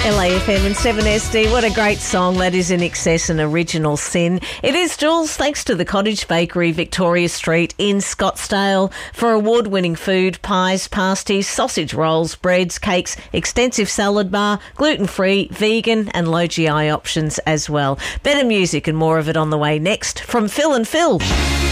LAFM and 7SD, what a great song. That is In Excess, an original Sin. It is, Jules, thanks to the Cottage Bakery, Victoria Street in Scottsdale, for award-winning food, pies, pasties, sausage rolls, breads, cakes, extensive salad bar, gluten-free, vegan and low GI options as well. Better music and more of it on the way next from Phil and Phil.